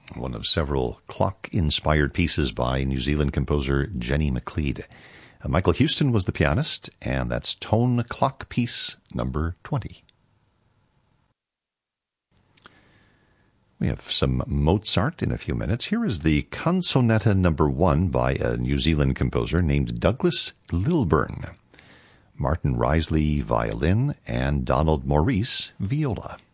one of several clock-inspired pieces by New Zealand composer Jenny McLeod. Michael Houston was the pianist, and that's Tone Clock Piece number 20. We have some Mozart in a few minutes. Here is the Canzonetta number 1 by a New Zealand composer named Douglas Lilburn. Martin Risley, violin, and Donald Maurice, viola.